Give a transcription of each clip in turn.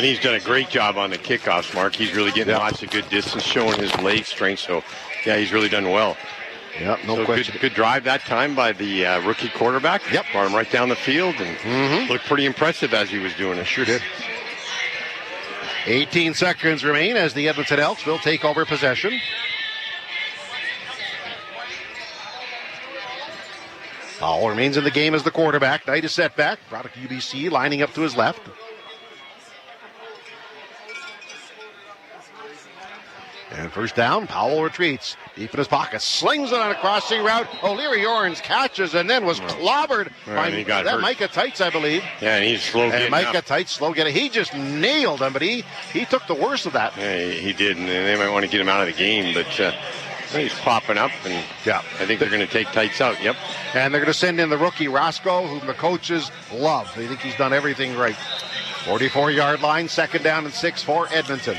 And he's done a great job on the kickoffs, Mark. He's really getting lots of good distance, showing his leg strength. So, yeah, he's really done well. Yep, no question. Good drive that time by the rookie quarterback. Yep. Brought him right down the field and looked pretty impressive as he was doing it. Sure did. 18 seconds remain as the Edmonton Elks will take over possession. Powell remains in the game as the quarterback. Knight is set back. Product UBC lining up to his left. And first down, Powell retreats. Deep in his pocket. Slings it on a crossing route. O'Leary Orns catches and then was clobbered by Micah Tights, I believe. Yeah, and he's slow getting Micah up. Tights, slow getting. He just nailed him, but he took the worst of that. Yeah, he did, and they might want to get him out of the game, but he's popping up, and I think they're going to take Tights out. Yep. And they're going to send in the rookie Roscoe, whom the coaches love. They think he's done everything right. 44-yard line, second down and 6 for Edmonton.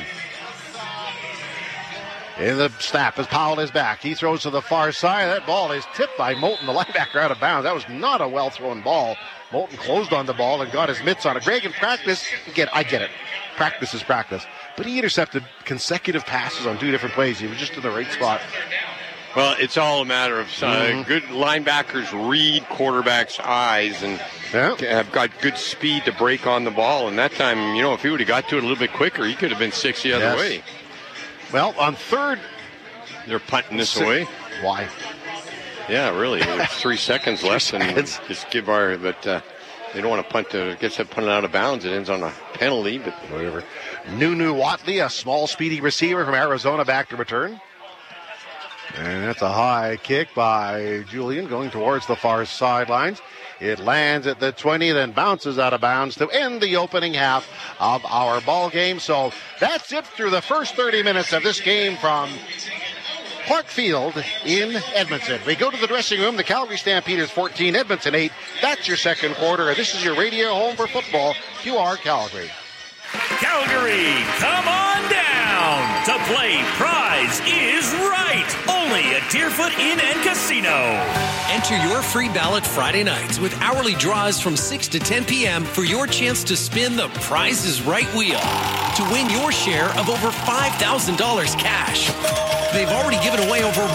In the snap as Powell is back. He throws to the far side. That ball is tipped by Moulton, the linebacker, out of bounds. That was not a well-thrown ball. Moulton closed on the ball and got his mitts on it. Greg, in practice, I get it. Practice is practice. But he intercepted consecutive passes on 2 different plays. He was just in the right spot. Well, it's all a matter of good linebackers read quarterbacks' eyes and have got good speed to break on the ball. And that time, if he would have got to it a little bit quicker, he could have been 6 the other way. Well, on third, they're punting this away. Why? Yeah, really. There's 3 seconds left, and just give but they don't want to punt. Gets that punted out of bounds. It ends on a penalty, but whatever. Nunu Watley, a small, speedy receiver from Arizona, back to return. And that's a high kick by Julian going towards the far sidelines. It lands at the 20, then bounces out of bounds to end the opening half of our ball game. So that's it through the first 30 minutes of this game from Clark Field in Edmonton. We go to the dressing room. The Calgary Stampeders 14, Edmonton 8. That's your second quarter. This is your radio home for football, QR Calgary. Calgary, come on down to play Prize is Right. Only at Deerfoot Inn and Casino. Enter your free ballot Friday nights with hourly draws from 6 to 10 p.m. for your chance to spin the Prize is Right wheel to win your share of over $5,000 cash. They've already given away over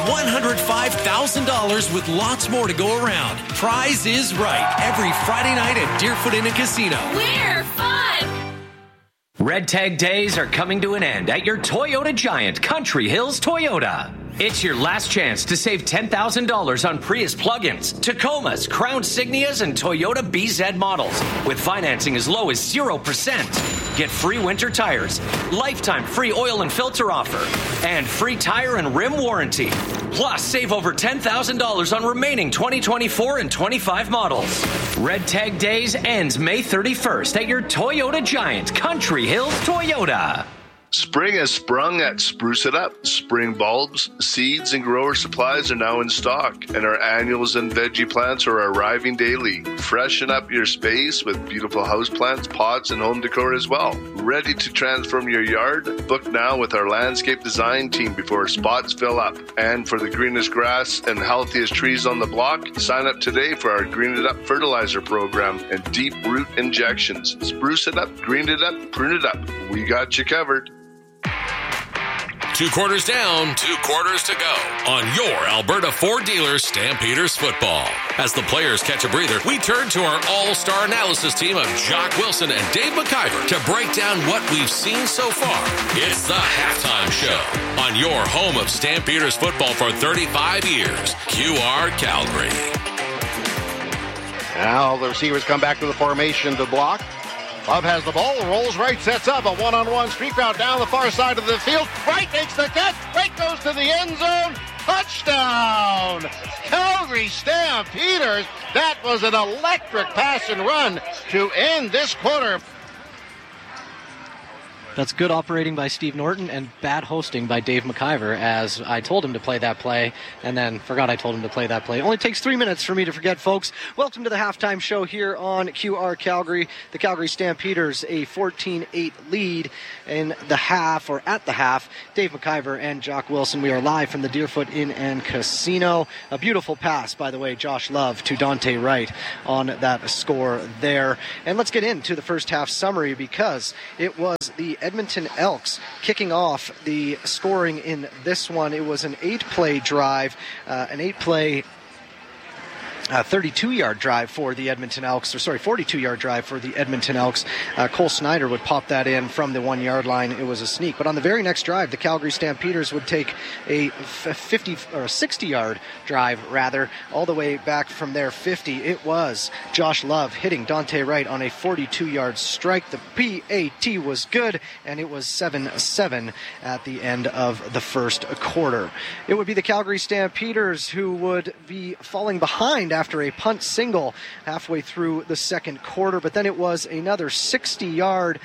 $105,000 with lots more to go around. Prize is Right every Friday night at Deerfoot Inn and Casino. We're fun! Red Tag Days are coming to an end at your Toyota Giant, Country Hills Toyota. It's your last chance to save $10,000 on Prius plug-ins, Tacomas, Crown Signias, and Toyota BZ models with financing as low as 0%. Get free winter tires, lifetime free oil and filter offer, and free tire and rim warranty. Plus, save over $10,000 on remaining 2024 and 25 models. Red Tag Days ends May 31st at your Toyota Giant, Country Hills Toyota. Spring has sprung at Spruce It Up. Spring bulbs, seeds, and grower supplies are now in stock, and our annuals and veggie plants are arriving daily. Freshen up your space with beautiful houseplants, pots, and home decor as well. Ready to transform your yard? Book now with our landscape design team before spots fill up. And for the greenest grass and healthiest trees on the block, sign up today for our Green It Up fertilizer program and deep root injections. Spruce it up, green it up, prune it up. We got you covered. 2 quarters down, 2 quarters to go on your Alberta Ford dealer Stampeders football. As the players catch a breather, we turn to our all-star analysis team of Jock Wilson and Dave McIver to break down what we've seen so far. It's the Halftime Show on your home of Stampeders football for 35 years, QR Calgary. Now the receivers come back to the formation to block. Love has the ball, rolls right, sets up a one-on-one streak route down the far side of the field. Right makes the catch, right goes to the end zone. Touchdown! Calgary Stampeders. That was an electric pass and run to end this quarter. That's good operating by Steve Norton and bad hosting by Dave McIver, as I told him to play that play and then forgot I told him to play that play. It only takes 3 minutes for me to forget, folks. Welcome to the halftime show here on QR Calgary. The Calgary Stampeders a 14-8 lead in the half, or at the half. Dave McIver and Jock Wilson. We are live from the Deerfoot Inn and Casino. A beautiful pass, by the way, Josh Love to Dante Wright on that score there. And let's get into the first half summary, because it was the Edmonton Elks kicking off the scoring in this one. It was an 8-play drive, 32-yard drive for the Edmonton Elks, 42-yard drive for the Edmonton Elks. Cole Snyder would pop that in from the 1-yard line. It was a sneak. But on the very next drive, the Calgary Stampeders would take a 60-yard drive, rather, all the way back from their 50. It was Josh Love hitting Dante Wright on a 42-yard strike. The PAT was good, and it was 7-7 at the end of the first quarter. It would be the Calgary Stampeders who would be falling behind after a punt single halfway through the second quarter, but then it was another 60-yard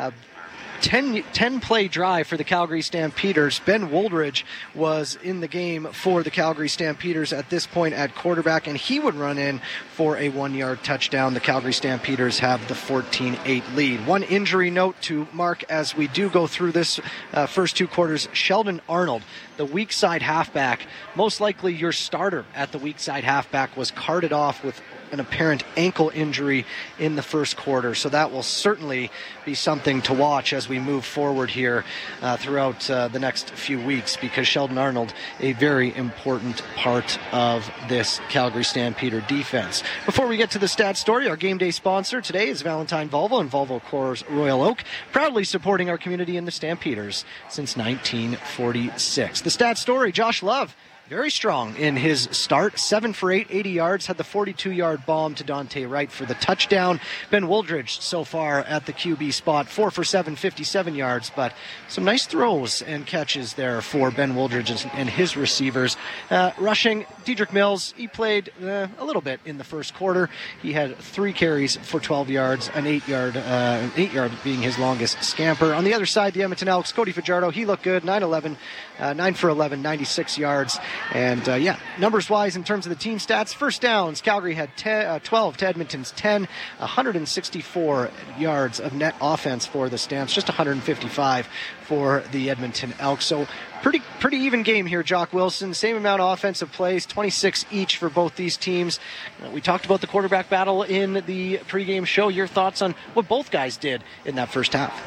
10-play drive for the Calgary Stampeders. Ben Woldridge was in the game for the Calgary Stampeders at this point at quarterback, and he would run in for a 1-yard touchdown. The Calgary Stampeders have the 14-8 lead. One injury note to mark as we do go through this first two quarters. Sheldon Arnold, the weak side halfback, most likely your starter at the weak side halfback, was carted off with an apparent ankle injury in the first quarter. So that will certainly be something to watch as we move forward here throughout the next few weeks, because Sheldon Arnold, a very important part of this Calgary Stampeder defense. Before we get to the stat story, our game day sponsor today is Valentine Volvo and Volvo Cores Royal Oak, proudly supporting our community in the Stampeders since 1946. The stat story, Josh Love, very strong in his start. 7 for 8, 80 yards, had the 42-yard bomb to Dante Wright for the touchdown. Ben Woldridge so far at the QB spot, 4 for 7, 57 yards, but some nice throws and catches there for Ben Woldridge and his receivers. Rushing, Dedrick Mills, he played a little bit in the first quarter. He had 3 carries for 12 yards, an 8-yard being his longest scamper. On the other side, the Edmonton Elks, Cody Fajardo, he looked good, 9 for 11, 96 yards. And, numbers-wise, in terms of the team stats, first downs, Calgary had 12 to Edmonton's 10, 164 yards of net offense for the Stamps, just 155 for the Edmonton Elks. So pretty even game here, Jock Wilson. Same amount of offensive plays, 26 each for both these teams. We talked about the quarterback battle in the pregame show. Your thoughts on what both guys did in that first half?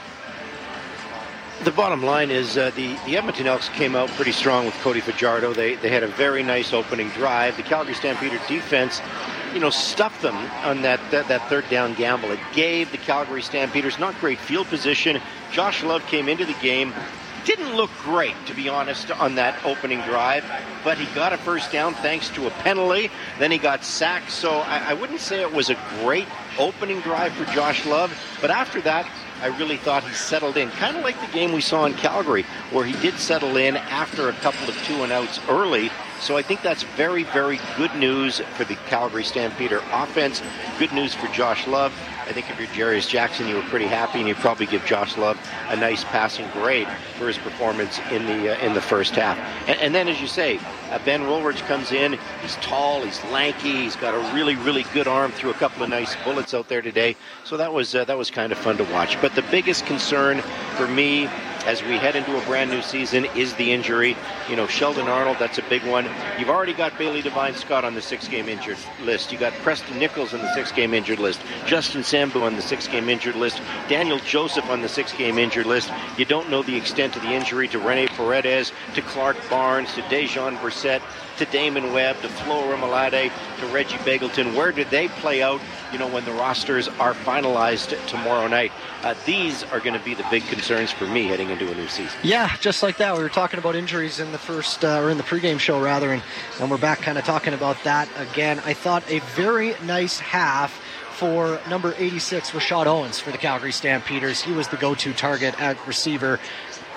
The bottom line is the Edmonton Elks came out pretty strong with Cody Fajardo. They had a very nice opening drive. The Calgary Stampeder defense, stuffed them on that third down gamble. It gave the Calgary Stampeders not great field position. Josh Love came into the game. Didn't look great, to be honest, on that opening drive, but he got a first down thanks to a penalty. Then he got sacked, so I wouldn't say it was a great opening drive for Josh Love, but after that, I really thought he settled in, kind of like the game we saw in Calgary, where he did settle in after a couple of 2-and-outs early. So I think that's very, very good news for the Calgary Stampeder offense. Good news for Josh Love. I think if you're Jarius Jackson, you were pretty happy, and you'd probably give Josh Love a nice passing grade for his performance in the first half. And then, as you say, Ben Woldridge comes in. He's tall, he's lanky, he's got a really, really good arm, threw a couple of nice bullets out there today. So that was kind of fun to watch. But the biggest concern for me as we head into a brand new season is the injury. Sheldon Arnold, that's a big one. You've already got Bailey Devine-Scott on the 6-game injured list. You got Preston Nichols on the 6-game injured list. Justin Sambu on the 6-game injured list. Daniel Joseph on the 6-game injured list. You don't know the extent of the injury to Rene Paredes, to Clark Barnes, to Dejon Brissett, to Damon Webb, to Flo Remalade, to Reggie Begelton. Where did they play out, when the rosters are finalized tomorrow night? These are going to be the big concerns for me heading into a new season. Yeah, just like that. We were talking about injuries in the first, or in the pregame show rather, and we're back kind of talking about that again. I thought a very nice half for number 86, Rashad Owens for the Calgary Stampeders. He was the go-to target at receiver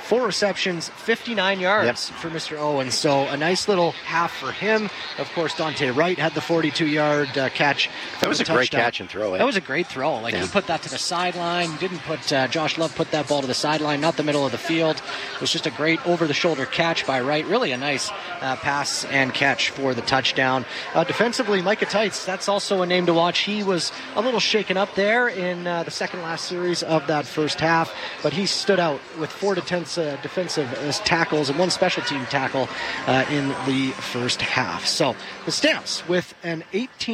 4 receptions, 59 yards for Mr. Owens. So a nice little half for him. Of course, Dante Wright had the 42-yard catch. That was a great catch and throw. That was a great throw. Like, he put that to the sideline. Didn't put Josh Love put that ball to the sideline, not the middle of the field. It was just a great over-the-shoulder catch by Wright. Really a nice pass and catch for the touchdown. Defensively, Micah Tights, that's also a name to watch. He was a little shaken up there in the second last series of that first half, but he stood out with 4 defensive tackles and 1 special team tackle in the first half. So the Stamps with an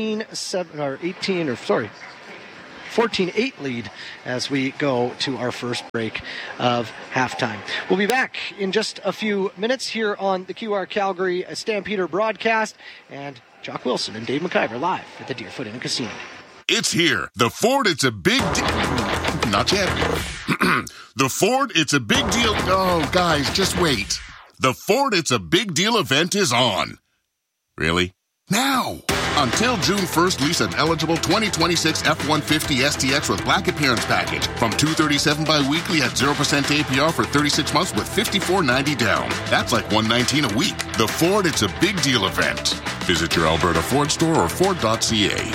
14-8 lead as we go to our first break of halftime. We'll be back in just a few minutes here on the QR Calgary Stampeder broadcast, and Jock Wilson and Dave McIver live at the Deerfoot Inn Casino. It's here. The Ford, it's a big not yet. The Ford, it's a big deal. Oh, guys, just wait. The Ford, it's a big deal event is on. Really? Now! Until June 1st, lease an eligible 2026 F-150 STX with black appearance package from $237 bi-weekly at 0% APR for 36 months with $54.90 down. That's like $119 a week. The Ford, it's a big deal event. Visit your Alberta Ford store or Ford.ca.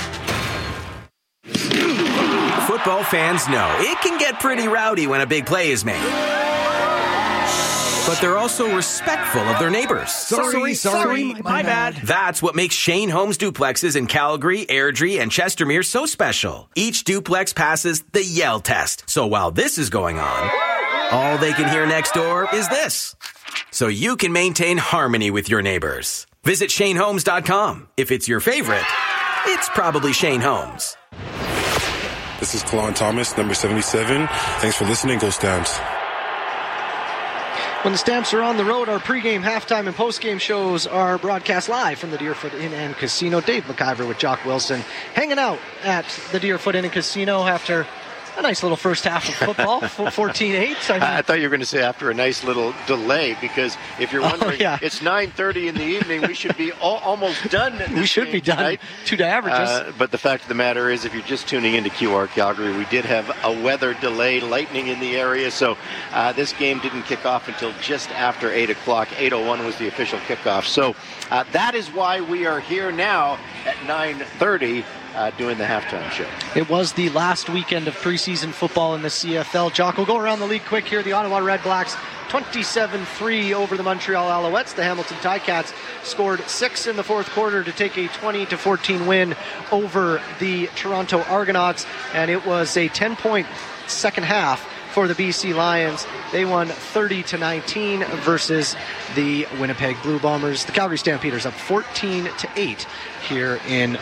Football fans know it can get pretty rowdy when a big play is made. But they're also respectful of their neighbors. Sorry, my bad. That's what makes Shane Homes duplexes in Calgary, Airdrie, and Chestermere so special. Each duplex passes the Yell test. So while this is going on, all they can hear next door is this. So you can maintain harmony with your neighbors. Visit ShaneHomes.com. If it's your favorite, it's probably Shane Homes. This is Kalon Thomas, number 77. Thanks for listening. Go Stamps. When the Stamps are on the road, our pregame, halftime, and postgame shows are broadcast live from the Deerfoot Inn and Casino. Dave McIver with Jock Wilson hanging out at the Deerfoot Inn and Casino after a nice little first half of football, 14-8. I thought you were going to say after a nice little delay, because if you're wondering, it's 9:30 in the evening. We should be almost done. We should be done. Tonight. 2 averages. But the fact of the matter is, if you're just tuning into QR Calgary, we did have a weather delay, lightning in the area, so this game didn't kick off until just after 8 o'clock. 8:01 was the official kickoff. So that is why we are here now at 9:30. Doing the halftime show. It was the last weekend of preseason football in the CFL. Jock, we'll go around the league quick here. The Ottawa Redblacks 27-3 over the Montreal Alouettes. The Hamilton Ticats scored 6 in the fourth quarter to take a 20-14 win over the Toronto Argonauts, and it was a 10-point second half for the BC Lions. They won 30-19 versus the Winnipeg Blue Bombers. The Calgary Stampeders up 14-8 here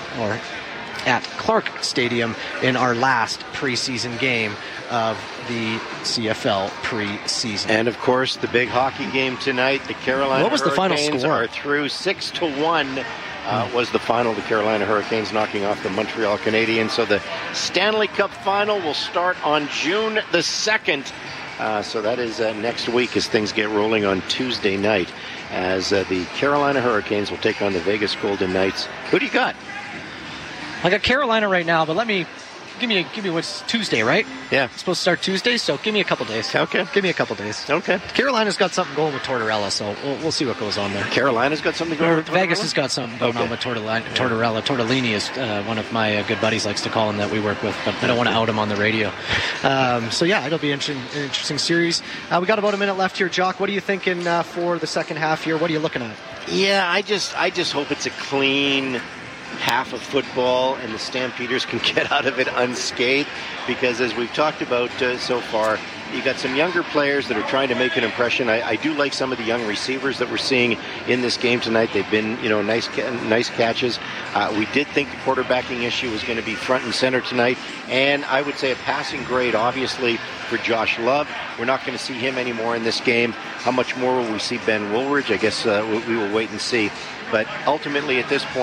at Clark Stadium in our last preseason game of the CFL preseason. And of course, the big hockey game tonight. The Carolina Hurricanes are through 6-1. Was the final. The Carolina Hurricanes knocking off the Montreal Canadiens. So the Stanley Cup final will start on June the 2nd. So that is next week as things get rolling on Tuesday night, as the Carolina Hurricanes will take on the Vegas Golden Knights. Who do you got? I got Carolina right now, but give me what's Tuesday, right? Yeah. It's supposed to start Tuesday, so give me a couple days. Okay. Give me a couple days. Okay. Carolina's got something going with Tortorella, so we'll see what goes on there. Carolina's got something going with Tortorella? Vegas has got something going on with Tortorella. Tortellini is one of my good buddies likes to call him that we work with, but I don't want to out him on the radio. So yeah, it'll be an interesting series. We got about a minute left here, Jock. What are you thinking for the second half here? What are you looking at? Yeah, I just hope it's a clean half of football and the Stampeders can get out of it unscathed, because as we've talked about so far, you got some younger players that are trying to make an impression. I do like some of the young receivers that we're seeing in this game tonight. They've been, nice catches. We did think the quarterbacking issue was going to be front and center tonight, and I would say a passing grade, obviously, for Josh Love. We're not going to see him anymore in this game. How much more will we see Ben Woolridge? I guess we will wait and see. But ultimately, at this point,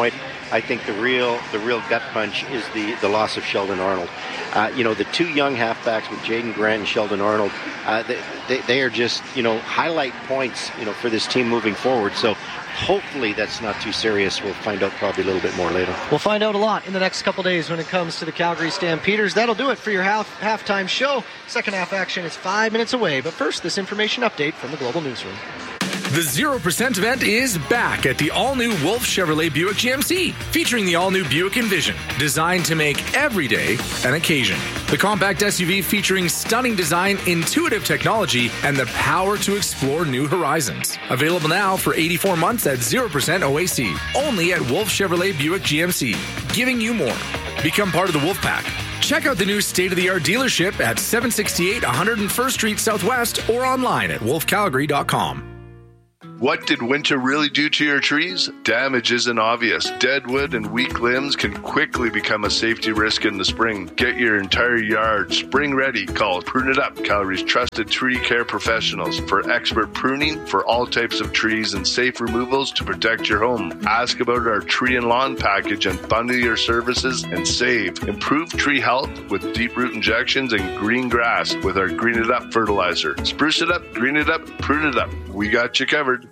I think the real gut punch is the loss of Sheldon Arnold. The two young halfbacks with Jaden Grant and Sheldon Arnold, they are just, highlight points, for this team moving forward. So hopefully that's not too serious. We'll find out probably a little bit more later. We'll find out a lot in the next couple days when it comes to the Calgary Stampeders. That'll do it for your halftime show. Second half action is 5 minutes away. But first, this information update from the Global Newsroom. The 0% event is back at the all-new Wolf Chevrolet Buick GMC, featuring the all-new Buick Envision, designed to make every day an occasion. The compact SUV featuring stunning design, intuitive technology, and the power to explore new horizons. Available now for 84 months at 0% OAC, only at Wolf Chevrolet Buick GMC, giving you more. Become part of the Wolf Pack. Check out the new state-of-the-art dealership at 768 101st Street Southwest or online at wolfcalgary.com. What did winter really do to your trees? Damage isn't obvious. Dead wood and weak limbs can quickly become a safety risk in the spring. Get your entire yard spring ready. Call Prune It Up, Calgary's trusted tree care professionals, for expert pruning for all types of trees and safe removals to protect your home. Ask about our tree and lawn package and bundle your services and save. Improve tree health with deep root injections and green grass with our Green It Up fertilizer. Spruce it up, green it up, prune it up. We got you covered.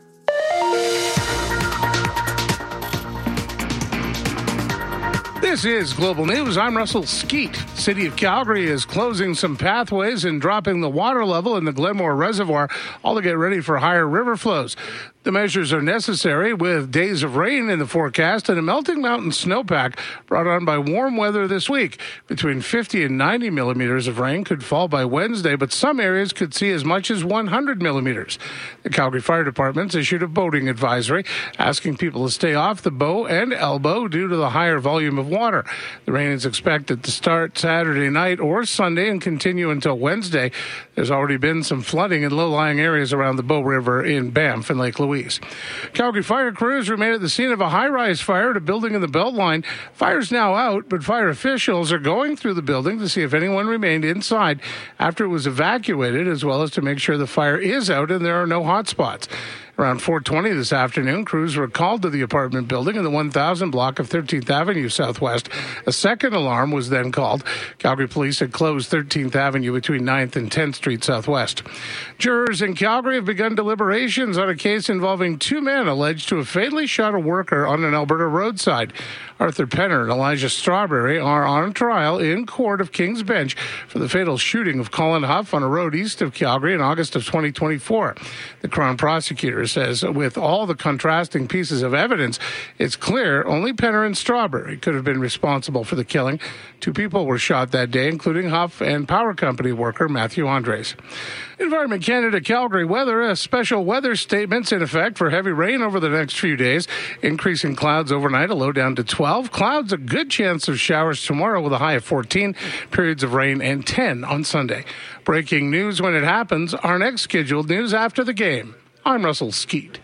This is Global News. I'm Russell Skeet. City of Calgary is closing some pathways and dropping the water level in the Glenmore Reservoir, all to get ready for higher river flows. The measures are necessary with days of rain in the forecast and a melting mountain snowpack brought on by warm weather this week. Between 50 and 90 millimeters of rain could fall by Wednesday, but some areas could see as much as 100 millimeters. The Calgary Fire Department's issued a boating advisory asking people to stay off the Bow and Elbow due to the higher volume of water. The rain is expected to start Saturday night or Sunday and continue until Wednesday. There's already been some flooding in low-lying areas around the Bow River in Banff and Lake Louise. Calgary fire crews remain at the scene of a high-rise fire at a building in the Beltline. Fire's now out, but fire officials are going through the building to see if anyone remained inside after it was evacuated, as well as to make sure the fire is out and there are no hot spots. Around 4:20 this afternoon, crews were called to the apartment building in the 1000 block of 13th Avenue Southwest. A second alarm was then called. Calgary police had closed 13th Avenue between 9th and 10th Street Southwest. Jurors in Calgary have begun deliberations on a case involving two men alleged to have fatally shot a worker on an Alberta roadside. Arthur Penner and Elijah Strawberry are on trial in court of King's Bench for the fatal shooting of Colin Huff on a road east of Calgary in August of 2024. The Crown prosecutor says with all the contrasting pieces of evidence, it's clear only Penner and Strawberry could have been responsible for the killing. Two people were shot that day, including Huff and power company worker Matthew Andres. Environment Canada Calgary weather, a special weather statement's in effect for heavy rain over the next few days. Increasing clouds overnight, a low down to 12. Clouds, a good chance of showers tomorrow with a high of 14. Periods of rain and 10 on Sunday. Breaking news when it happens. Our next scheduled news after the game. I'm Russell Skeet.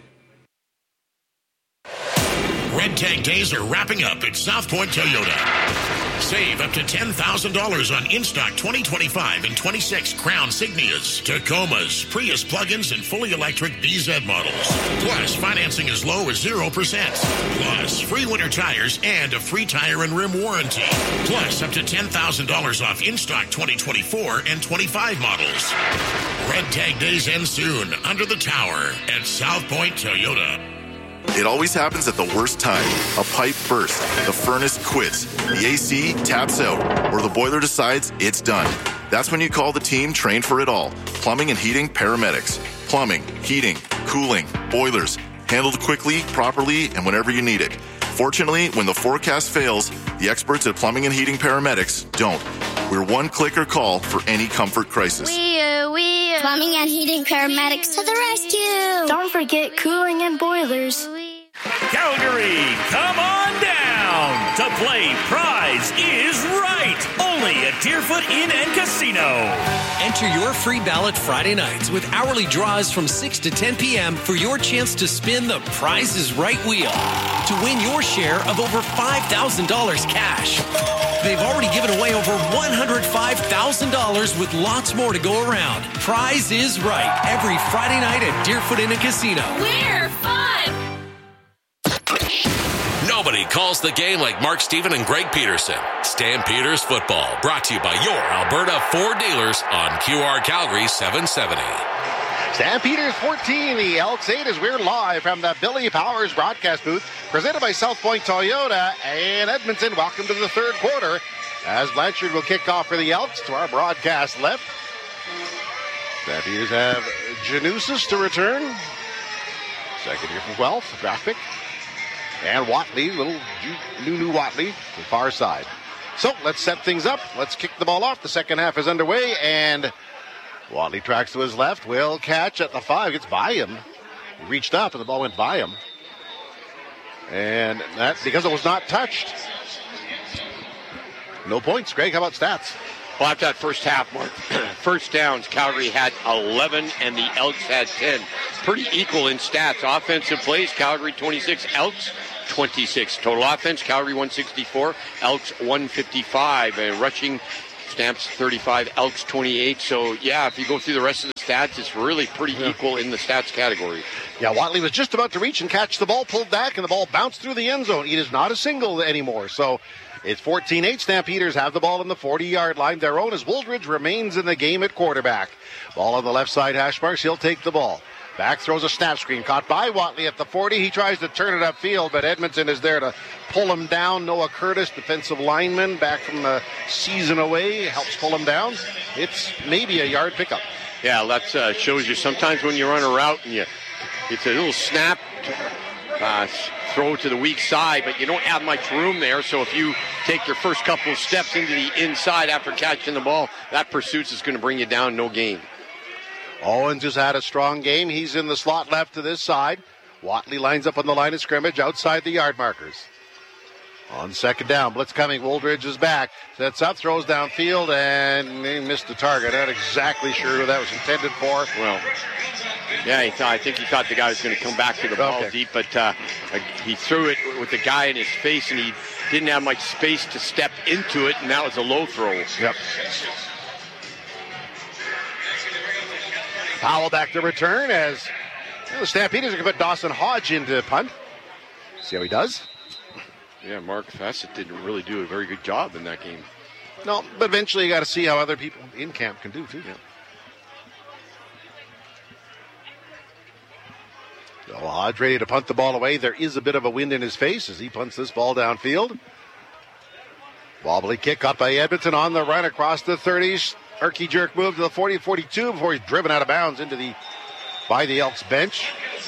Red Tag Days are wrapping up at South Point Toyota. Save up to $10,000 on in-stock 2025 and 26 Crown Signias, Tacomas, Prius plug-ins, and fully electric BZ models. Plus, financing as low as 0%. Plus, free winter tires and a free tire and rim warranty. Plus, up to $10,000 off in-stock 2024 and 25 models. Red Tag Days end soon under the tower at South Point Toyota. It always happens at the worst time. A pipe bursts, the furnace quits, the AC taps out, or the boiler decides it's done. That's when you call the team trained for it all. Plumbing and Heating Paramedics. Plumbing, heating, cooling, boilers. Handled quickly, properly, and whenever you need it. Fortunately, when the forecast fails, the experts at Plumbing and Heating Paramedics don't. We're one clicker call for any comfort crisis. We Plumbing and Heating Paramedics to the rescue. Don't forget cooling and boilers. Calgary, come on down to play Prize is Right. Only at Deerfoot Inn and Casino. Enter your free ballot Friday nights with hourly draws from 6 to 10 p.m. for your chance to spin the Prize is Right wheel to win your share of over $5,000 cash. They've already given away over $105,000 with lots more to go around. Prize is Right every Friday night at Deerfoot Inn and Casino. We're fun! Nobody calls calls the game like Mark Stephen and Greg Peterson. Stampeders football, brought to you by your Alberta Ford dealers on QR Calgary 770. Stampeders 14, the Elks 8 as we're live from the Billy Powers broadcast booth, presented by South Point Toyota in Edmonton. Welcome to the third quarter as Blanchard will kick off for the Elks. To our broadcast left, Stampeders have Janusis to return. Second year from Guelph, draft pick. And Watley, little Nunu Watley, to the far side. So let's set things up. Let's kick the ball off. The second half is underway, and Watley tracks to his left. Will catch at the 5. Gets by him. He reached up, and the ball went by him. And that's because it was not touched. No points. Greg, how about stats? Well, after that first half, Mark, first downs, Calgary had 11 and the Elks had 10. Pretty equal in stats. Offensive plays, Calgary 26, Elks 26. Total offense, Calgary 164, Elks 155. Rushing, Stamps 35, Elks 28. So, yeah, if you go through the rest of the stats, it's really pretty equal in the stats category. Yeah, Watley was just about to reach and catch the ball, pulled back, and the ball bounced through the end zone. It is not a single anymore, so it's 14-8. Stampeders have the ball in the 40-yard line. Their own as Wooldridge remains in the game at quarterback. Ball on the left side hash marks. He'll take the ball. Back throws a snap screen. Caught by Watley at the 40. He tries to turn it upfield, but Edmonton is there to pull him down. Noah Curtis, defensive lineman, back from the season away, helps pull him down. It's maybe a yard pickup. Yeah, that shows you sometimes when you run a route and it's a little snap, throw to the weak side, but you don't have much room there. So if you take your first couple of steps into the inside after catching the ball, that pursuit is going to bring you down, no gain. Owens has had a strong game. He's in the slot left to this side. Watley lines up on the line of scrimmage outside the yard markers. On second down, blitz coming. Wooldridge is back. Sets up, throws downfield, and he missed the target. Not exactly sure who that was intended for. Well, yeah, I think he thought the guy was going to come back to the ball deep, but he threw it with the guy in his face, and he didn't have much space to step into it, and that was a low throw. Yep. Powell back to return as the Stampeders are going to put Dawson Hodge into punt. See how he does. Yeah, Mark Fassett didn't really do a very good job in that game. No, but eventually you got to see how other people in camp can do too. Yeah. So Hodge ready to punt the ball away. There is a bit of a wind in his face as he punts this ball downfield. Wobbly kick caught by Edmonton on the run across the 30s. Erky jerk move to the 40-42 before he's driven out of bounds by the Elks bench.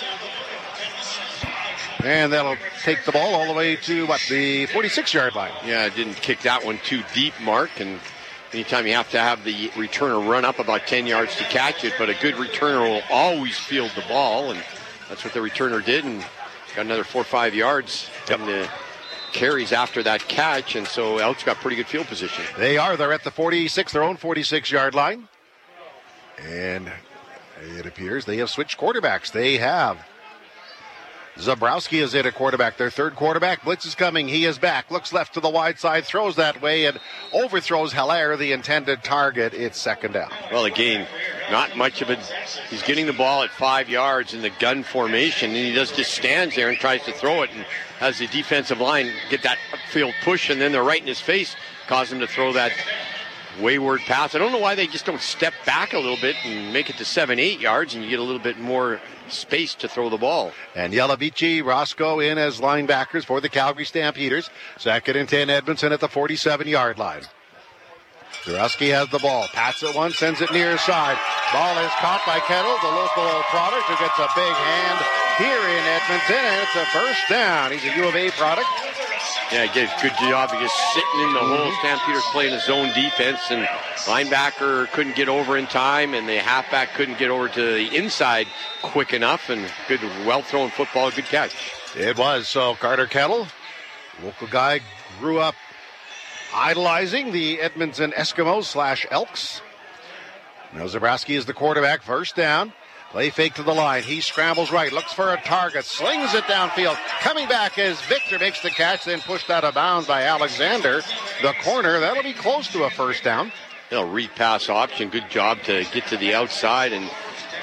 And that'll take the ball all the way to, the 46-yard line. Yeah, didn't kick that one too deep, Mark. And anytime you have to have the returner run up about 10 yards to catch it, but a good returner will always field the ball, and that's what the returner did, and got another 4 or 5 yards in the carries after that catch, and so Elks got pretty good field position. They're at the 46, their own 46-yard line. And it appears they have switched quarterbacks. They have Zabrowski is in at quarterback, their third quarterback. Blitz is coming. He is back. Looks left to the wide side, throws that way, and overthrows Hilaire, the intended target. It's second down. Well, again, not much of it. He's getting the ball at 5 yards in the gun formation, and he just stands there and tries to throw it, and has the defensive line get that upfield push, and then they're right in his face, cause him to throw that wayward pass. I don't know why they just don't step back a little bit and make it to 7-8 yards, and you get a little bit more space to throw the ball. And Yelavici, Roscoe in as linebackers for the Calgary Stampeders. Second and 10, Edmonton at the 47-yard line. Zabrowski has the ball. Pats it once, sends it near side. Ball is caught by Kettle, the local product, who gets a big hand here in Edmonton, and it's a first down. He's a U of A product. Yeah, he did a good job of just sitting in the hole. Stampeders playing a zone defense, and linebacker couldn't get over in time, and the halfback couldn't get over to the inside quick enough, and good, well-thrown football, good catch. It was. So Carter Kettle, local guy, grew up idolizing the Edmonton Eskimos / Elks. Now Zabrowski is the quarterback, first down. Play fake to the line. He scrambles right, looks for a target, slings it downfield. Coming back as Victor makes the catch, then pushed out of bounds by Alexander, the corner. That'll be close to a first down. Read pass option. Good job to get to the outside and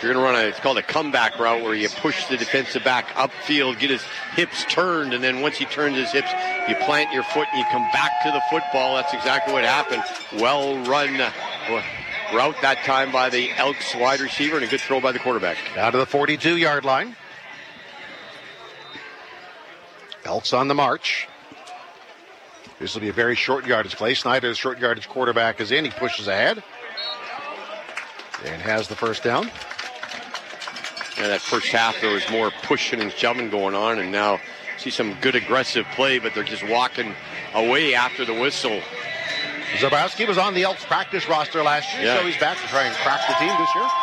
You're going to run it's called a comeback route where you push the defensive back upfield, get his hips turned, and then once he turns his hips, you plant your foot and you come back to the football. That's exactly what happened. Well run route that time by the Elks wide receiver, and a good throw by the quarterback. Down to the 42-yard line. Elks on the march. This will be a very short yardage play. Snyder's short yardage quarterback is in. He pushes ahead and has the first down. Yeah, that first half there was more pushing and shoving going on, and now see some good aggressive play, but they're just walking away after the whistle. Zabrowski was on the Elks practice roster last year, so he's back to try and crack the team this year.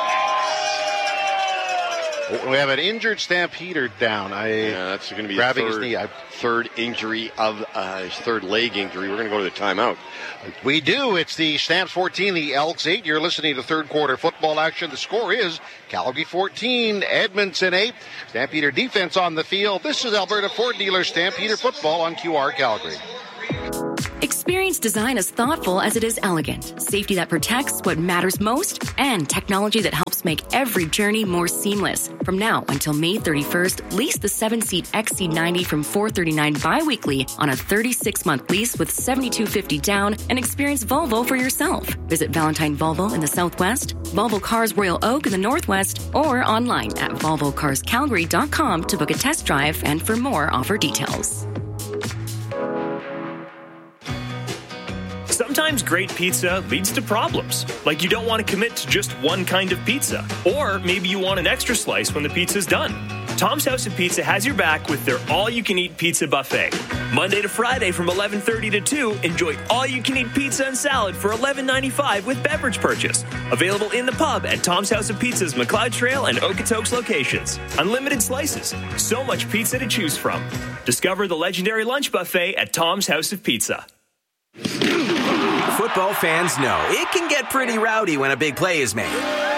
We have an injured Stampeder down. That's going to be grabbing his knee. Third injury of his third leg injury. We're going to go to the timeout. We do. It's the Stamps 14, the Elks 8. You're listening to third quarter football action. The score is Calgary 14, Edmonton 8. Stampeder defense on the field. This is Alberta Ford Dealer Stampeder football on QR Calgary. Experience design as thoughtful as it is elegant. Safety that protects what matters most. And technology that helps make every journey more seamless. From now until May 31st, lease the 7-seat XC90 from $439 bi-weekly on a 36-month lease with $7,250 down and experience Volvo for yourself. Visit Valentine Volvo in the Southwest, Volvo Cars Royal Oak in the Northwest, or online at VolvoCarsCalgary.com to book a test drive and for more offer details. Sometimes great pizza leads to problems, like you don't want to commit to just one kind of pizza, or maybe you want an extra slice when the pizza's done. Tom's House of Pizza has your back with their all-you-can-eat pizza buffet. Monday to Friday from 11:30 to 2, enjoy all-you-can-eat pizza and salad for $11.95 with beverage purchase. Available in the pub at Tom's House of Pizza's McLeod Trail and Okotoks locations. Unlimited slices, so much pizza to choose from. Discover the legendary lunch buffet at Tom's House of Pizza. Football fans know it can get pretty rowdy when a big play is made.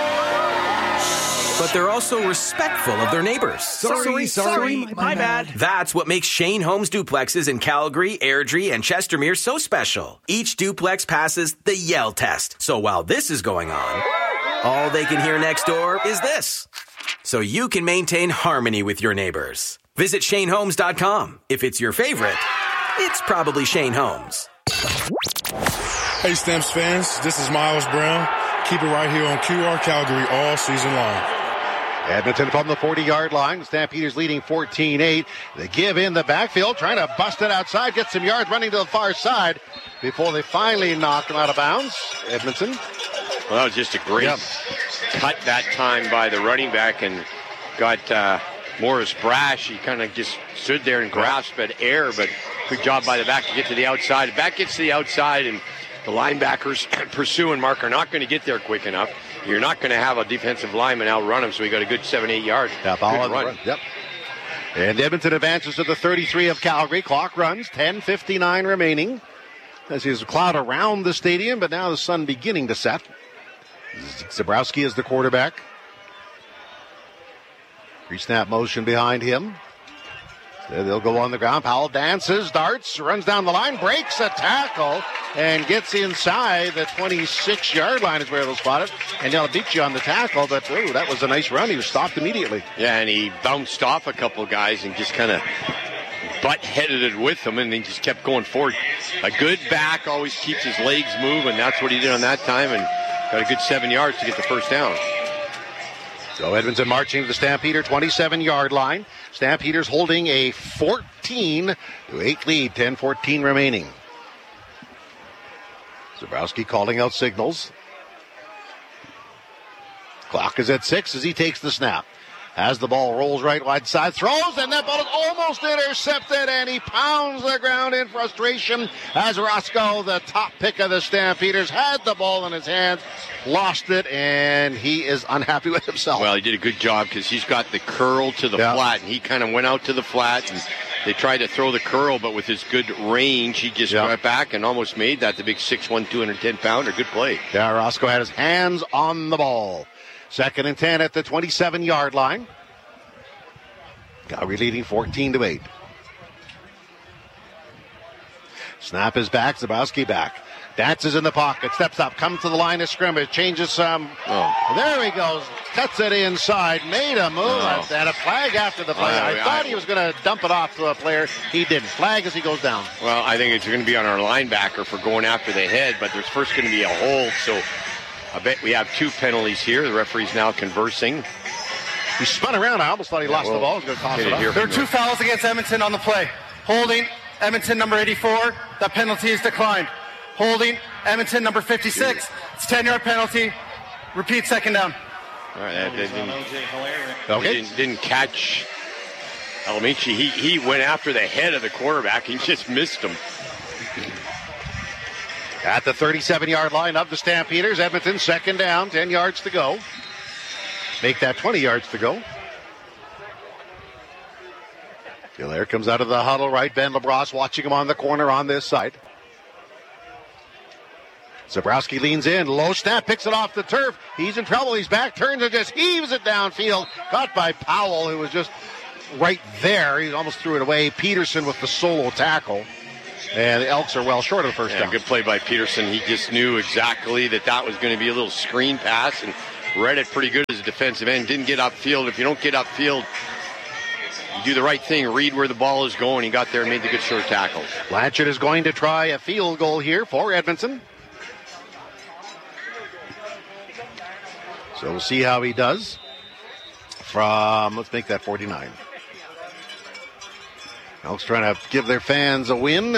But they're also respectful of their neighbors. Sorry, my bad. That's what makes Shane Holmes duplexes in Calgary, Airdrie, and Chestermere so special. Each duplex passes the yell test. So while this is going on, all they can hear next door is this. So you can maintain harmony with your neighbors. Visit ShaneHolmes.com. If it's your favorite, it's probably Shane Holmes. Hey, Stamps fans, this is Miles Brown. Keep it right here on QR Calgary all season long. Edmonton from the 40-yard line. Stampeders leading 14-8. They give in the backfield, trying to bust it outside, get some yards, running to the far side before they finally knock them out of bounds. Edmonton. Well, that was just a great cut that time by the running back and got Morris Brash. He kind of just stood there and grasped at air, but good job by the back to get to the outside. The back gets to the outside, and the linebackers pursuing Mark are not going to get there quick enough. You're not going to have a defensive lineman outrun him, so he got a good 7-8 yards. Good run. Yep. And Edmonton advances to the 33 of Calgary. Clock runs, 10:59 remaining. As there's a cloud around the stadium, but now the sun beginning to set. Zabrowski is the quarterback. Pre-snap motion behind him. They'll go on the ground. Powell dances, darts, runs down the line, breaks a tackle, and gets inside the 26-yard line is where they'll spot it. And they'll beat you on the tackle, but that was a nice run. He was stopped immediately. Yeah, and he bounced off a couple of guys and just kind of butt-headed it with them, and he just kept going forward. A good back always keeps his legs moving. That's what he did on that time, and got a good 7 yards to get the first down. So Edmonton marching to the Stampeder 27-yard line. Stampeders holding a 14-8 lead, 10:14 remaining. Zabrowski calling out signals. Clock is at 6 as he takes the snap. As the ball rolls right wide side, throws, and that ball is almost intercepted, and he pounds the ground in frustration as Roscoe, the top pick of the Stampeders, had the ball in his hands, lost it, and he is unhappy with himself. Well, he did a good job because he's got the curl to the flat, and he kind of went out to the flat, and they tried to throw the curl, but with his good range, he just got back and almost made that the big 6'1", 210-pounder. Good play. Yeah, Roscoe had his hands on the ball. 2nd and 10 at the 27-yard line. Calgary leading 14-8. Snap is back. Zabrowski back. Dances in the pocket, steps up, comes to the line of scrimmage, changes some. There he goes, cuts it inside, made a move, and a flag after the play. I thought he was going to dump it off to a player. He didn't. Flag as he goes down. Well, I think it's going to be on our linebacker for going after the head, but there's first going to be a hold, so I bet we have 2 penalties here. The referee's now conversing. He spun around. I almost thought he lost the ball. He was going to toss it up. There are 2 fouls against Edmonton on the play. Holding Edmonton number 84. That penalty is declined. Holding Edmonton number 56. It's 10-yard penalty. Repeat, second down. All right, didn't catch Alamici. He went after the head of the quarterback. He just missed him. At the 37-yard line of the Stampeders, Edmonton second down, 10 yards to go. Make that 20 yards to go. Hilaire comes out of the huddle right. Ben LaBrosse watching him on the corner on this side. Zabrowski leans in, low snap, picks it off the turf. He's in trouble, he's back, turns and just heaves it downfield. Caught by Powell, who was just right there. He almost threw it away. Peterson with the solo tackle. And the Elks are well short of the first down. Good play by Peterson. He just knew exactly that was going to be a little screen pass and read it pretty good as a defensive end. Didn't get upfield. If you don't get upfield, you do the right thing, read where the ball is going. He got there and made the good short tackle. Blanchard is going to try a field goal here for Edmonton. So we'll see how he does from, let's make that 49. Elks trying to give their fans a win.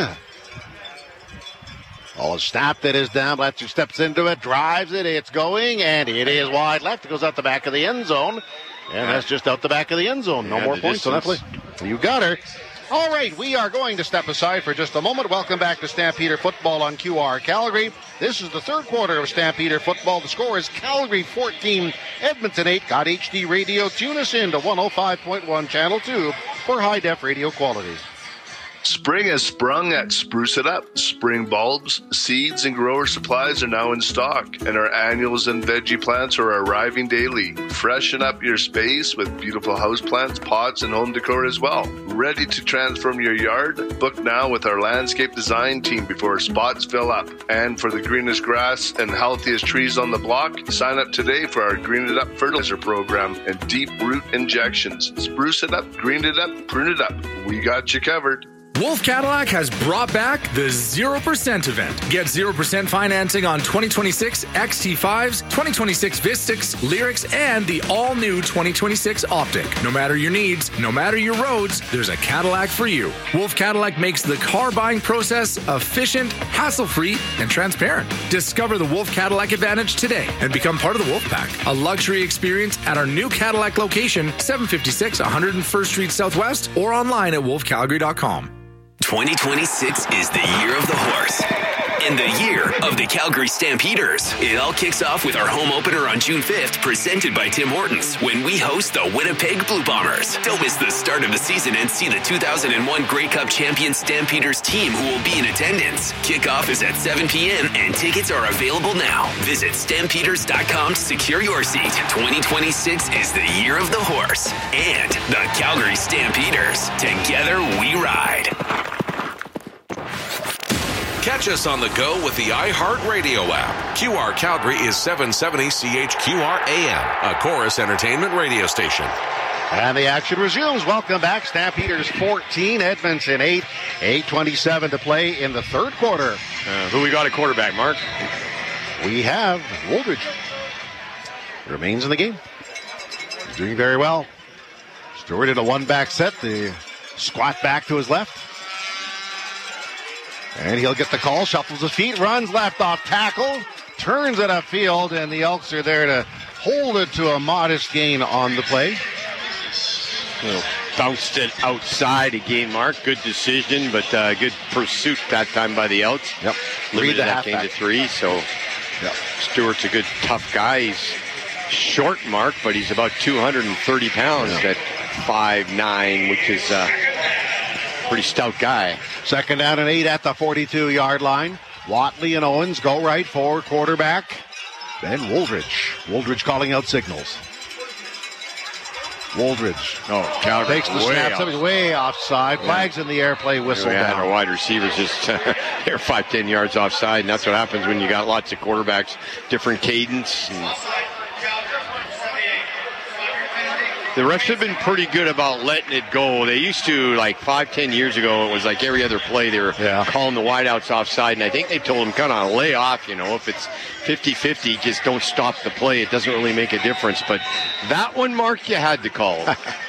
Snap that is down. Blanchard steps into it, drives it, it's going, and it is wide left. It goes out the back of the end zone. And that's just out the back of the end zone. No more points on that play. You got her. All right, we are going to step aside for just a moment. Welcome back to Stampeder Football on QR Calgary. This is the third quarter of Stampeder Football. The score is Calgary 14, Edmonton 8. Got HD radio. Tune us in to 105.1 Channel 2 for high-def radio quality. Spring has sprung at Spruce It Up. Spring bulbs, seeds, and grower supplies are now in stock, and our annuals and veggie plants are arriving daily. Freshen up your space with beautiful houseplants, pots, and home decor as well. Ready to transform your yard? Book now with our landscape design team before spots fill up. And for the greenest grass and healthiest trees on the block, sign up today for our Green It Up fertilizer program and deep root injections. Spruce it up, green it up, prune it up. We got you covered. Wolf Cadillac has brought back the 0% event. Get 0% financing on 2026 XT5s, 2026 Vistix, Lyrics, and the all-new 2026 Optic. No matter your needs, no matter your roads, there's a Cadillac for you. Wolf Cadillac makes the car buying process efficient, hassle-free, and transparent. Discover the Wolf Cadillac Advantage today and become part of the Wolf Pack. A luxury experience at our new Cadillac location, 756 101st Street Southwest, or online at wolfcalgary.com. 2026 is the year of the horse and the year of the Calgary Stampeders. It all kicks off with our home opener on June 5th, presented by Tim Hortons, when we host the Winnipeg Blue Bombers. Don't miss the start of the season and see the 2001 Grey Cup champion Stampeders team who will be in attendance. Kickoff is at 7 p.m. and tickets are available now. Visit stampeders.com to secure your seat. 2026 is the year of the horse and the Calgary Stampeders. Together we ride. Catch us on the go with the iHeartRadio app. QR Calgary is 770 CHQR AM, a Chorus Entertainment radio station. And the action resumes. Welcome back. Stampeders 14, Edmonton 8. 8:27 to play in the third quarter. Who we got at quarterback, Mark? We have Woldridge. Remains in the game. He's doing very well. Stewart in a one-back set. The squat back to his left. And he'll get the call, shuffles his feet, runs left off tackle, turns it upfield, and the Elks are there to hold it to a modest gain on the play. Bounced it outside again, Mark. Good decision, but good pursuit that time by the Elks. Yep. Limited that game to 3, so Stewart's a good, tough guy. He's short, Mark, but he's about 230 pounds at 5'9", which is pretty stout guy. Second down and 8 at the 42-yard line. Watley and Owens go right for quarterback. Then Woldridge. Woldridge calling out signals. Woldridge. Takes the snap. Way offside. Flags in the air. Play whistle down. Our wide receivers just they're 5-10 yards offside, and that's what happens when you got lots of quarterbacks, different cadence. And the refs have been pretty good about letting it go. They used to, like 5-10 years ago, it was like every other play they were calling the wideouts offside, and I think they told them kind of lay off, if it's 50-50, just don't stop the play. It doesn't really make a difference. But that one, Mark, you had to call.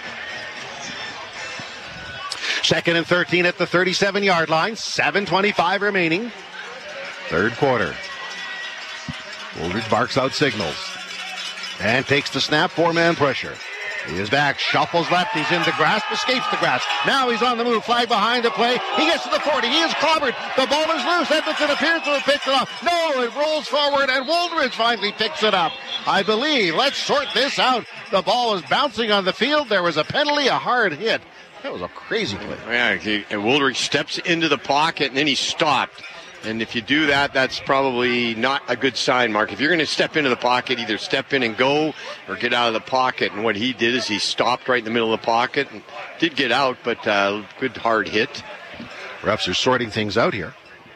2nd and 13 at the 37-yard line. 7:25 remaining. Third quarter. Wooldridge barks out signals and takes the snap. 4-man pressure. He is back, shuffles left, he's in the grasp, escapes the grasp. Now he's on the move, flag behind the play. He gets to the 40, he is clobbered. The ball is loose, Edmonton appears to have picked it up. No, it rolls forward, and Wooldridge finally picks it up. I believe, let's sort this out. The ball was bouncing on the field. There was a penalty, a hard hit. That was a crazy play. Yeah, and Wooldridge steps into the pocket, and then he stopped. And if you do that, that's probably not a good sign, Mark. If you're going to step into the pocket, either step in and go or get out of the pocket. And what he did is he stopped right in the middle of the pocket and did get out, but good hard hit. Refs are sorting things out here.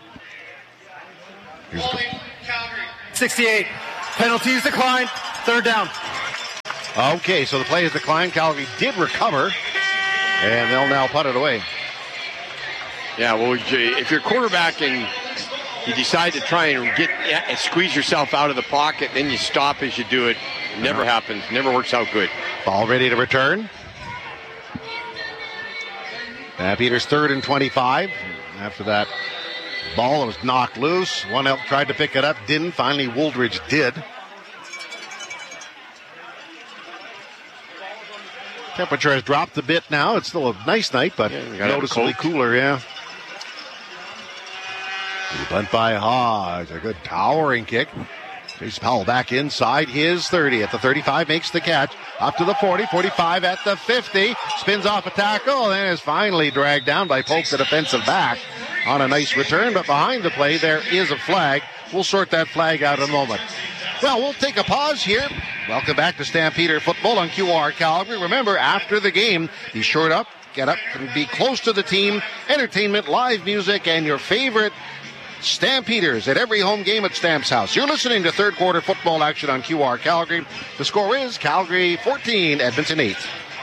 68. Penalties declined. Third down. Okay, so the play is declined. Calgary did recover, and they'll now punt it away. Yeah, well, if you're quarterback and you decide to try and squeeze yourself out of the pocket, then you stop as you do it. Never happens. Never works out good. Ball ready to return. Peters 3rd and 25. After that, ball was knocked loose. One else tried to pick it up, didn't. Finally, Wooldridge did. Temperature has dropped a bit now. It's still a nice night, but noticeably cooler, yeah. The bunt by Hodge. A good towering kick. Chase Powell back inside his 30 at the 35, makes the catch. Up to the 40, 45 at the 50. Spins off a tackle and is finally dragged down by Polk, the defensive back, on a nice return. But behind the play, there is a flag. We'll sort that flag out in a moment. Well, we'll take a pause here. Welcome back to Stampeder Football on QR Calgary. Remember, after the game, be sure to get up and be close to the team. Entertainment, live music, and your favorite Stampeders at every home game at Stamps House. You're listening to third quarter football action on QR Calgary. The score is Calgary 14, Edmonton 8.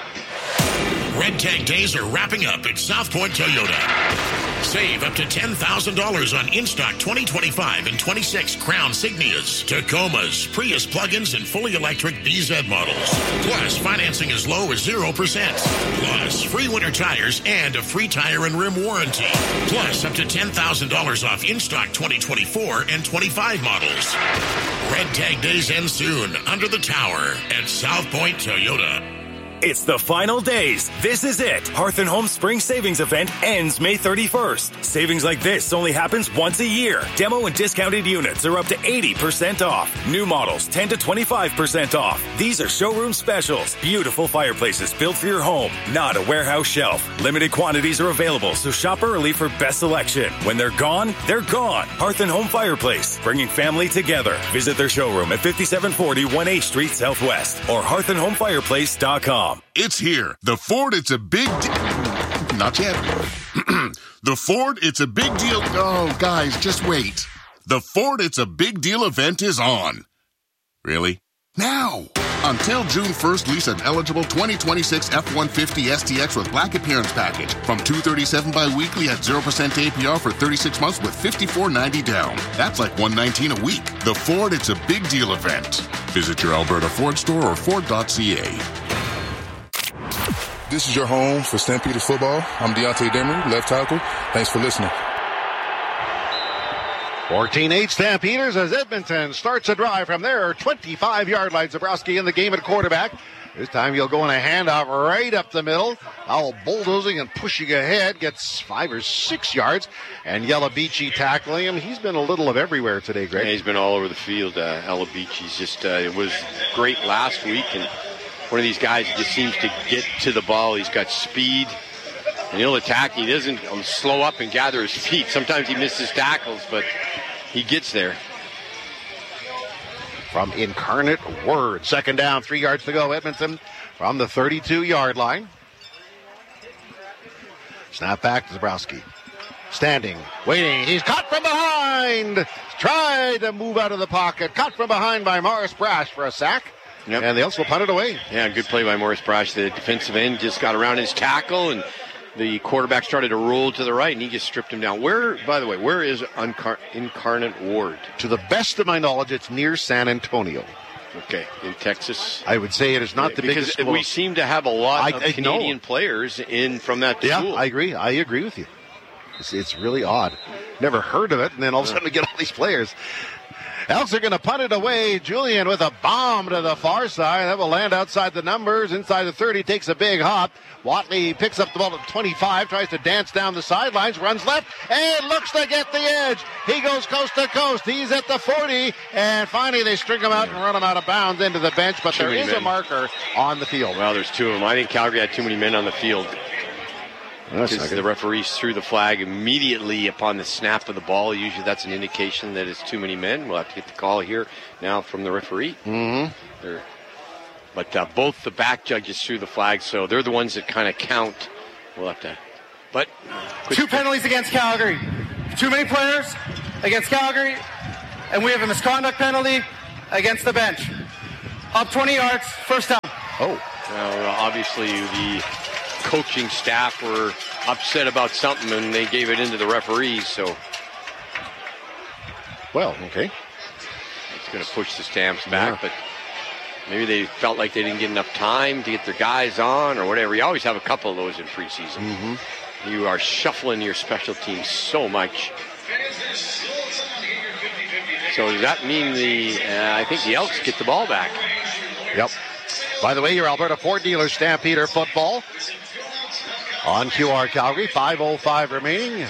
Red Tag Days are wrapping up at South Point Toyota. Save up to $10,000 on in-stock 2025 and 26 Crown Signias, Tacomas, Prius plug-ins, and fully electric BZ models. Plus, financing as low as 0%. Plus, free winter tires and a free tire and rim warranty. Plus, up to $10,000 off in-stock 2024 and 25 models. Red Tag Days end soon under the tower at South Point Toyota. It's the final days. This is it. Hearth & Home Spring Savings Event ends May 31st. Savings like this only happens once a year. Demo and discounted units are up to 80% off. New models 10 to 25% off. These are showroom specials. Beautiful fireplaces built for your home, not a warehouse shelf. Limited quantities are available, so shop early for best selection. When they're gone, they're gone. Hearth & Home Fireplace, bringing family together. Visit their showroom at 5740 1H Street Southwest or hearthandhomefireplace.com. It's here. The Ford, it's a big deal. Not yet. The Ford, it's a big deal. Oh, guys, just wait. The Ford, it's a big deal event is on. Really? Now. Until June 1st, lease an eligible 2026 F-150 STX with black appearance package from $237 bi-weekly at 0% APR for 36 months with $54.90 down. That's like $119 a week. The Ford, it's a big deal event. Visit your Alberta Ford store or Ford.ca. This is your home for Stampeder Football. I'm Deontay Demery, left tackle. Thanks for listening. 14-8 Stampeders as Edmonton starts a drive from their 25-yard line. Zabrowski in the game at quarterback. This time he'll go in a handoff right up the middle. All bulldozing and pushing ahead. Gets 5 or 6 yards. And Yelabichi tackling him. He's been a little of everywhere today, Greg. Yeah, he's been all over the field. Yelabichi's just, it was great last week. And one of these guys just seems to get to the ball. He's got speed. And he'll attack. He doesn't slow up and gather his feet. Sometimes he misses tackles, but he gets there. From Incarnate Word. Second down, 3 yards to go. Edmonton from the 32-yard line. Snap back to Zabrowski. Standing, waiting. He's caught from behind. Tried to move out of the pocket. Caught from behind by Morris Brash for a sack. Yep. And the Elks will punt it away. Yeah, good play by Morris Brash. The defensive end just got around his tackle, and the quarterback started to roll to the right, and he just stripped him down. By the way, where is Incarnate Ward? To the best of my knowledge, it's near San Antonio. Okay, in Texas. I would say it is not the biggest school. Because we seem to have a lot of Canadian players from that school. Yeah, I agree with you. It's really odd. Never heard of it, and then all of a sudden we get all these players. Elks are going to punt it away. Julian with a bomb to the far side. That will land outside the numbers. Inside the 30, takes a big hop. Watley picks up the ball at 25, tries to dance down the sidelines, runs left, and looks to get the edge. He goes coast to coast. He's at the 40, and finally they string him out and run him out of bounds into the bench, but there is a marker on the field. Well, there's two of them. I think Calgary had too many men on the field. Because the referees threw the flag immediately upon the snap of the ball. Usually that's an indication that it's too many men. We'll have to get the call here now from the referee. Mm-hmm. But both the back judges threw the flag, so they're the ones that kind of count. We'll have to. But two penalties against Calgary. Too many players against Calgary, and we have a misconduct penalty against the bench. Up 20 yards, first down. Oh. Well, obviously the coaching staff were upset about something, and they gave it into the referees, so. Well, okay. It's going to push the Stamps back, but maybe they felt like they didn't get enough time to get their guys on or whatever. You always have a couple of those in preseason. Mm-hmm. You are shuffling your special teams so much. So does that mean I think the Elks get the ball back? Yep. By the way, your Alberta Ford dealer Stampeder football on QR Calgary. 5:05 remaining.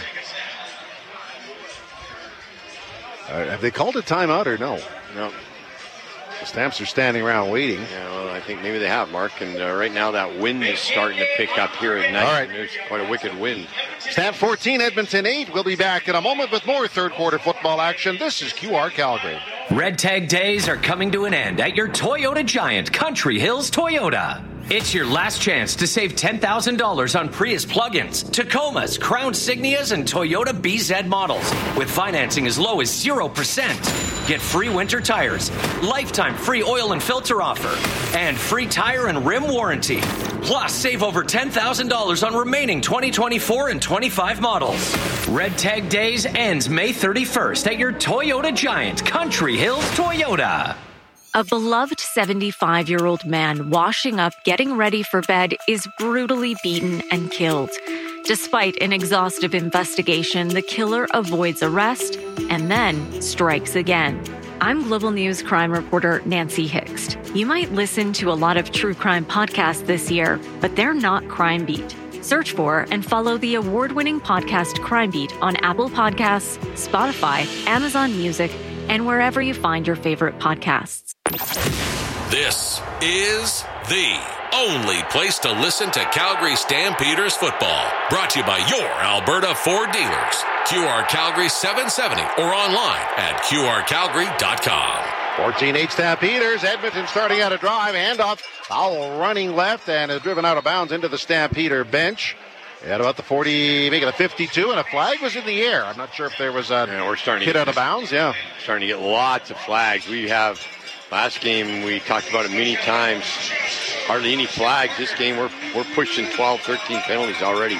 Have they called a timeout or no? No. The Stamps are standing around waiting. Yeah, well, I think maybe they have, Mark. And right now that wind is starting to pick up here at night. All right. There's quite a wicked wind. Stamp 14, Edmonton 8. We'll be back in a moment with more third quarter football action. This is QR Calgary. Red Tag Days are coming to an end at your Toyota Giant, Country Hills Toyota. It's your last chance to save $10,000 on Prius plug-ins, Tacomas, Crown Signias, and Toyota BZ models with financing as low as 0%. Get free winter tires, lifetime free oil and filter offer, and free tire and rim warranty. Plus, save over $10,000 on remaining 2024 and 25 models. Red Tag Days ends May 31st at your Toyota Giant, Country Hills Toyota. A beloved 75-year-old man washing up, getting ready for bed, is brutally beaten and killed. Despite an exhaustive investigation, the killer avoids arrest and then strikes again. I'm Global News crime reporter Nancy Hixt. You might listen to a lot of true crime podcasts this year, but they're not Crime Beat. Search for and follow the award-winning podcast Crime Beat on Apple Podcasts, Spotify, Amazon Music, and wherever you find your favorite podcasts. This is the only place to listen to Calgary Stampeders football. Brought to you by your Alberta Ford dealers. QR Calgary 770 or online at qrcalgary.com. 14-8 Stampeders. Edmonton starting out a drive. Handoff. Foul running left and is driven out of bounds into the Stampeder bench. At about the 40, making a 52, and a flag was in the air. I'm not sure if there was a hit out of bounds. Yeah. Starting to get lots of flags. We have, last game we talked about it many times, hardly any flags. This game we're pushing 12, 13 penalties already.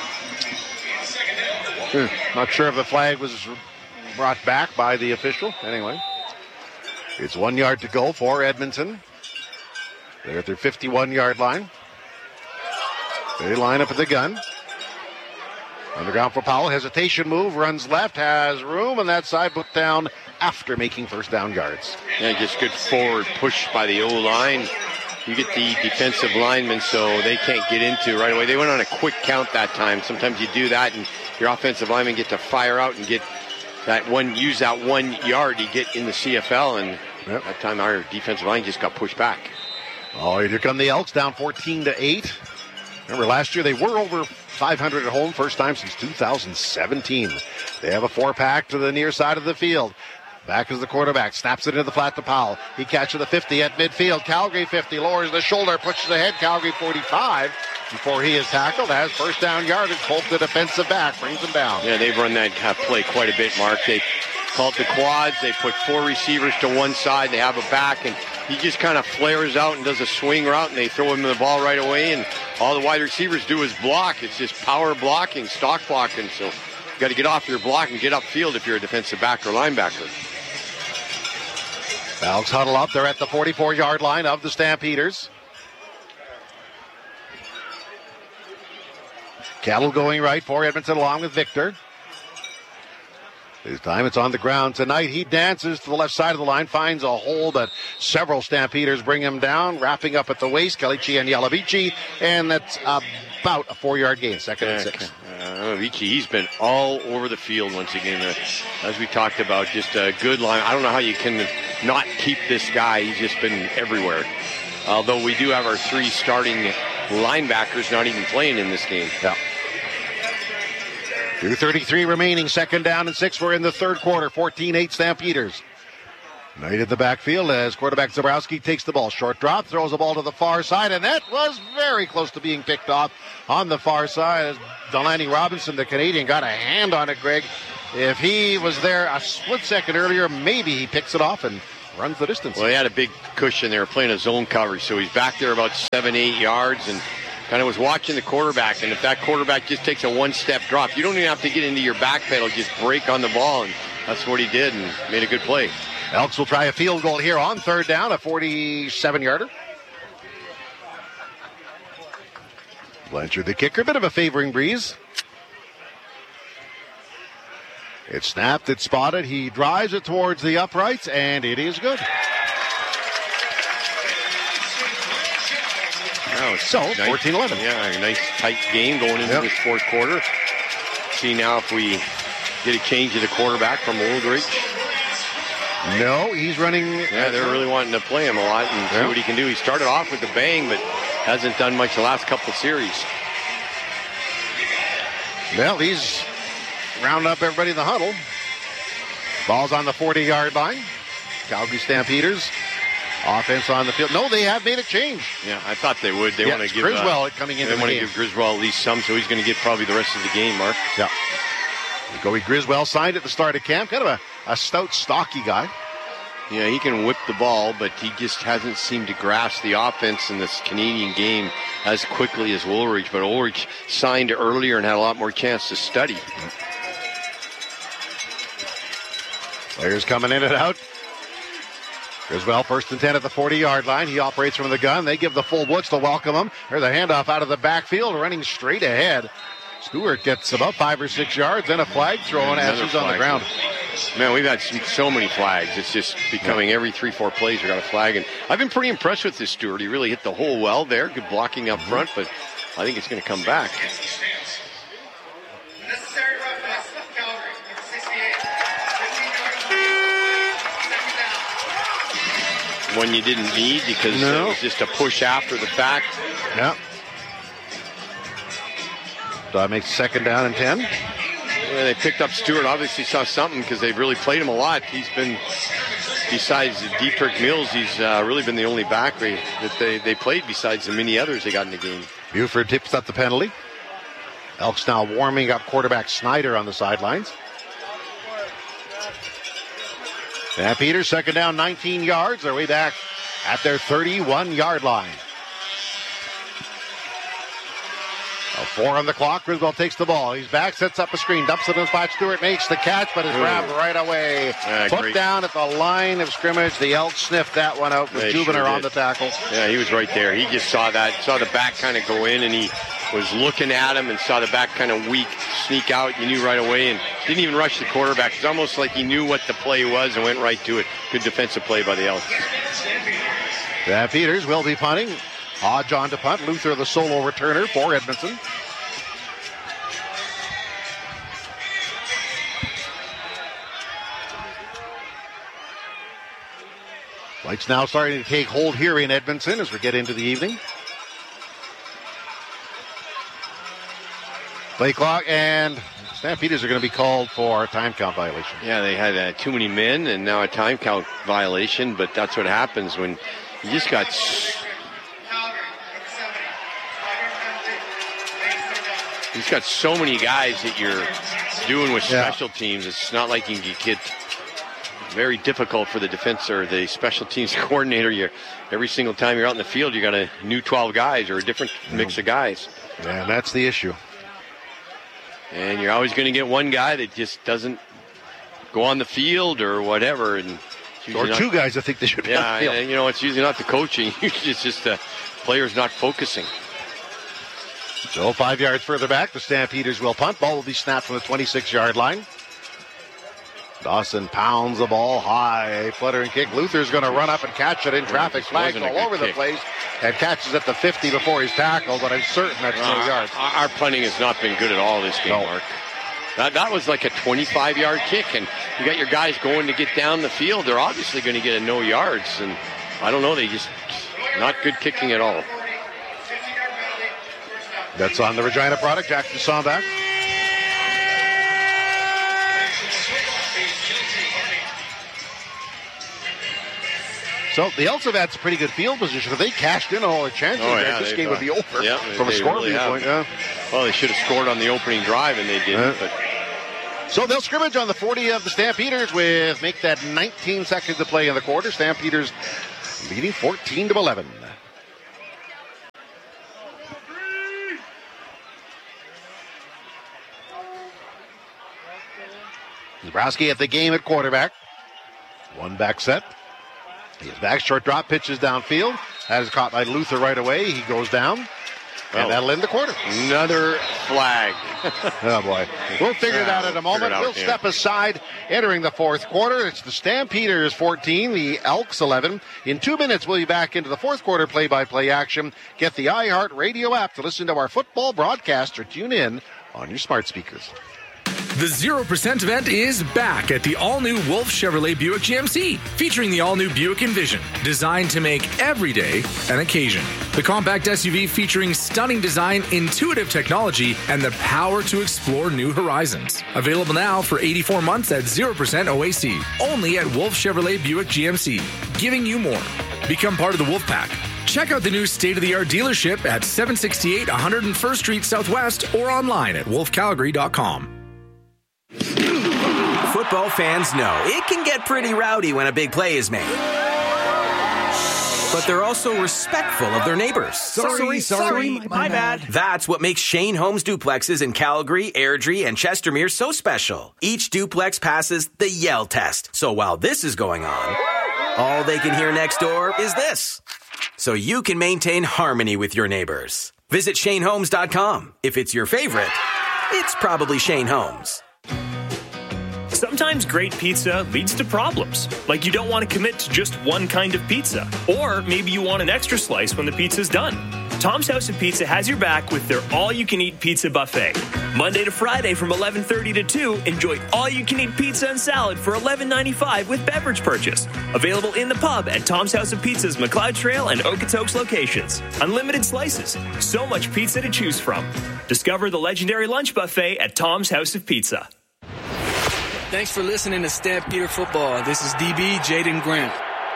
Not sure if the flag was brought back by the official. Anyway, it's 1 yard to go for Edmonton. They're at their 51-yard line. They line up at the gun. Underground for Powell, hesitation move, runs left, has room, and that side put down after making first down yards. Yeah, just good forward push by the O-line. You get the defensive linemen so they can't get into right away. They went on a quick count that time. Sometimes you do that and your offensive linemen get to fire out and get that use that 1 yard you get in the CFL, and that time our defensive line just got pushed back. Oh, here come the Elks, down 14-8. Remember, last year they were over 500 at home, first time since 2017. They have a 4-pack to the near side of the field. Back is the quarterback. Snaps it into the flat to Powell. He catches the 50 at midfield. Calgary 50. Lowers the shoulder. Pushes ahead. Calgary 45. Before he is tackled. Has first down yardage. Both the defensive back. Brings him down. Yeah, they've run that play quite a bit, Mark. They called the quads. They put 4 receivers to one side. They have a back. And he just kind of flares out and does a swing route. And they throw him the ball right away. And all the wide receivers do is block. It's just power blocking, stock blocking. So you got to get off your block and get upfield if you're a defensive back or linebacker. Elks huddle up. They're at the 44-yard line of the Stampeders. Kettle going right for Edmonton along with Victor. This time it's on the ground tonight. He dances to the left side of the line, finds a hole, but several Stampeders bring him down. Wrapping up at the waist, Kalichi and Yalavici, and that's about a 4-yard gain, 2nd and 6. Yalavici, he's been all over the field once again. As we talked about, just a good line. I don't know how you can not keep this guy. He's just been everywhere. Although we do have our 3 starting linebackers not even playing in this game. Yeah. 2:33 remaining, 2nd down and 6. We're in the third quarter, 14-8 Stampeders. Knight at the backfield as quarterback Zabrowski takes the ball. Short drop, throws the ball to the far side, and that was very close to being picked off on the far side as Delaney Robinson, the Canadian, got a hand on it, Greg. If he was there a split second earlier, maybe he picks it off and runs the distance. Well, he had a big cushion. They were playing a zone coverage, so he's back there about 7-8 yards and kind of was watching the quarterback. And if that quarterback just takes a one-step drop, you don't even have to get into your back pedal, just break on the ball. And that's what he did and made a good play. Elks will try a field goal here on 3rd down, a 47-yarder. Blanchard, the kicker, bit of a favoring breeze. It's snapped, it's spotted. He drives it towards the uprights, and it is good. So, 14-11. Yeah, a nice tight game going into this fourth quarter. See now if we get a change of the quarterback from Oldrich. No, he's running. Yeah, they're really wanting to play him a lot and see what he can do. He started off with a bang, but hasn't done much the last couple of series. Well, he's rounding up everybody in the huddle. Ball's on the 40-yard line. Calgary Stampeders. Offense on the field. No, they have made a change. Yeah, I thought they would. They want to give Griswold coming into the game. They want to give Griswold at least some, so he's going to get probably the rest of the game, Mark. Yeah. Joey Griswold signed at the start of camp. Kind of a stout, stocky guy. Yeah, he can whip the ball, but he just hasn't seemed to grasp the offense in this Canadian game as quickly as Ulrich. But Ulrich signed earlier and had a lot more chance to study. Players coming in and out. Griswold, 1st and 10 at the 40-yard line. He operates from the gun. They give the full blitz to welcome him. There's a handoff out of the backfield, running straight ahead. Stewart gets about 5 or 6 yards, then a flag thrown as he's on the ground. Man, we've had so many flags. It's just becoming every 3-4 plays we got a flag. And I've been pretty impressed with this Stewart. He really hit the hole well there. Good blocking up front, but I think it's going to come back. One you didn't need because it was just a push after the fact. Yeah. So that makes 2nd down and 10. Yeah, they picked up Stewart. Obviously saw something because they've really played him a lot. He's been, besides Dietrich Mills, he's really been the only back that they played besides the many others they got in the game. Buford tips up the penalty. Elks now warming up quarterback Snyder on the sidelines. Stampeders, 2nd down, 19 yards. They're way back at their 31-yard line. 4 on the clock. Griswold takes the ball. He's back, sets up a screen, dumps it in the spot. Stewart makes the catch, but is grabbed right away. Put down at the line of scrimmage. The Elks sniffed that one out with Juvener on the tackle. Yeah, he was right there. He just saw the back kind of go in, and he was looking at him and saw the back kind of weak sneak out. You knew right away and didn't even rush the quarterback. It's almost like he knew what the play was and went right to it. Good defensive play by the Elks. Peters will be punting. Hodge on to punt. Luther the solo returner for Edmonton. Lights now starting to take hold here in Edmonton as we get into the evening. Play clock, and Stampeders are going to be called for a time count violation. Yeah, they had too many men and now a time count violation, but that's what happens when you just got... He's got so many guys that you're doing with special teams. It's not like you can get very difficult for the defense or the special teams coordinator. Every single time you're out in the field, you got a new 12 guys or a different mix of guys. Yeah, that's the issue. And you're always going to get one guy that just doesn't go on the field or whatever. Or two guys I think they should be on the field. And, it's usually not the coaching. It's just the players not focusing. So 5 yards further back, the Stampeders will punt. Ball will be snapped from the 26-yard line. Dawson pounds the ball high, fluttering kick. Luther's going to run up and catch it in traffic. Flags all over the place, and catches at the 50 before he's tackled, but I'm certain that's no yards. Our punting has not been good at all this game, Mark. That was like a 25-yard kick, and you got your guys going to get down the field. They're obviously going to get a no yards, and I don't know, they just not good kicking at all. That's on the Regina product. Jack Dussault back. So the Elks have had some pretty good field position. If they cashed in all their chances, this game would be over from a score viewpoint. Well, they should have scored on the opening drive, and they didn't. So they'll scrimmage on the 40 of the Stampeders with make that 19 seconds to play in the quarter. Stampeders leading 14-11. Zabrowski at the game at quarterback. One back set. He's back, short drop, pitches downfield. That is caught by Luther right away. He goes down. And that'll end the quarter. Another flag. Oh, boy. We'll figure it out in a moment. We'll step aside entering the fourth quarter. It's the Stampeders 14, the Elks 11. In 2 minutes, we'll be back into the fourth quarter play-by-play action. Get the iHeart Radio app to listen to our football broadcast or tune in on your smart speakers. The 0% event is back at the all-new Wolf Chevrolet Buick GMC, featuring the all-new Buick Envision, designed to make every day an occasion. The compact SUV featuring stunning design, intuitive technology, and the power to explore new horizons. Available now for 84 months at 0% OAC, only at Wolf Chevrolet Buick GMC, giving you more. Become part of the Wolf Pack. Check out the new state-of-the-art dealership at 768 101st Street Southwest or online at wolfcalgary.com. Football fans know it can get pretty rowdy when a big play is made. But they're also respectful of their neighbors. Sorry, my bad. That's what makes Shane Homes duplexes in Calgary, Airdrie, and Chestermere so special. Each duplex passes the Yell test. So while this is going on, all they can hear next door is this. So you can maintain harmony with your neighbors. Visit ShaneHomes.com. If it's your favorite, it's probably Shane Homes. Sometimes great pizza leads to problems, like you don't want to commit to just one kind of pizza, or maybe you want an extra slice when the pizza's done. Tom's House of Pizza has your back with their all-you-can-eat pizza buffet. Monday to Friday from 11:30 to 2, enjoy all-you-can-eat pizza and salad for $11.95 with beverage purchase. Available in the pub at Tom's House of Pizza's McLeod Trail and Okotoks locations. Unlimited slices, so much pizza to choose from. Discover the legendary lunch buffet at Tom's House of Pizza. Thanks for listening to Stampeder Football. This is DB Jaden Grant.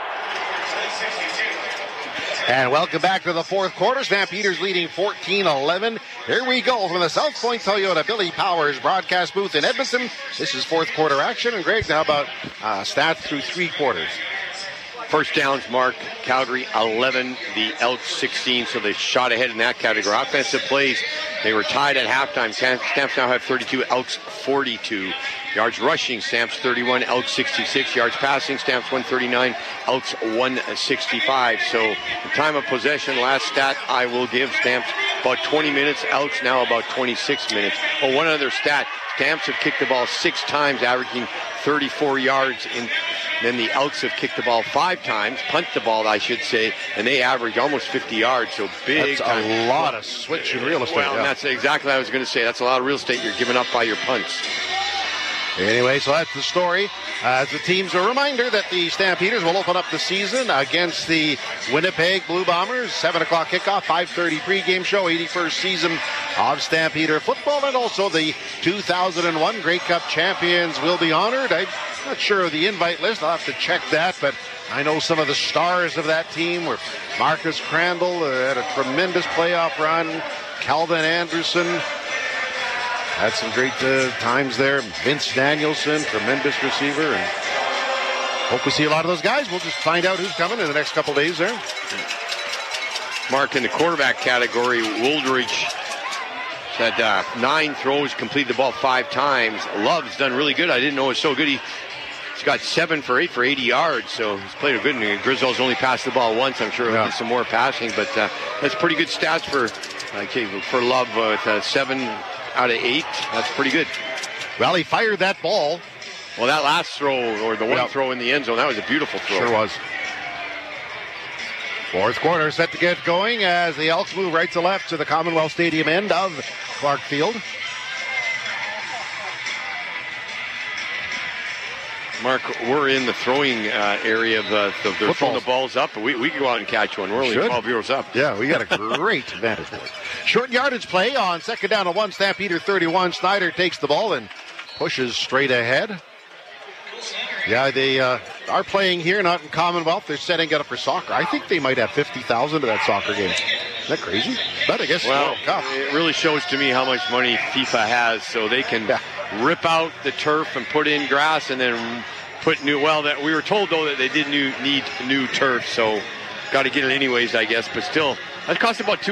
And welcome back to the fourth quarter. Stampeders leading 14-11. Here we go from the South Point Toyota Billy Powers broadcast booth in Edmonton. This is fourth quarter action. And Greg, how about stats through three quarters? First downs, Mark. Calgary 11, the Elks 16, so they shot ahead in that category. Offensive plays, they were tied at halftime. Stamps now have 32, Elks 42. Yards rushing, Stamps 31, Elks 66. Yards passing, Stamps 139, Elks 165. So the time of possession, last stat I will give, Stamps about 20 minutes, Elks now about 26 minutes. Oh, one other stat, Stamps have kicked the ball 6 times, averaging 34 yards. Then the Elks have kicked the ball 5 times, punt the ball, I should say, and they average almost 50 yards. So big. That's a lot of switch in real estate. Well, that's exactly what I was going to say. That's a lot of real estate you're giving up by your punts. Anyway, so that's the story. As the teams, a reminder that the Stampeders will open up the season against the Winnipeg Blue Bombers. 7 o'clock kickoff, 5:30 pregame show, 81st season of Stampeder football. And also the 2001 Grey Cup champions will be honored. I'm not sure of the invite list. I'll have to check that, but I know some of the stars of that team were Marcus Crandall, had a tremendous playoff run. Calvin Anderson had some great times there. Vince Danielson, tremendous receiver. And hope we see a lot of those guys. We'll just find out who's coming in the next couple days there. Mark, in the quarterback category, Wooldridge had 9 throws, completed the ball 5 times. Love's done really good. I didn't know it was so good. He's got 7 for 8 for 80 yards, so he's played a good. And Grizzle's only passed the ball once. I'm sure he'll do some more passing, but that's pretty good stats for Love with 7 out of 8. That's pretty good. Well, he fired that ball. Well, that last throw, or the one throw in the end zone, that was a beautiful throw. Sure was. Fourth quarter set to get going as the Elks move right to left to the Commonwealth Stadium end of Clark Field. Mark, we're in the throwing area of they're throwing the balls up, but we can go out and catch one. We're only 12 years up. Yeah, we got a great vantage point. Short yardage play on 2nd down and 1. Stampeder 31. Snyder takes the ball and pushes straight ahead. Yeah, they are playing here, not in Commonwealth. They're setting it up for soccer. I think they might have 50,000 to that soccer game. Isn't that crazy? But I guess it really shows to me how much money FIFA has, so they can rip out the turf and put in grass and then put new. Well, that we were told though that they did need new turf, so got to get it anyways, I guess. But still, that cost about $2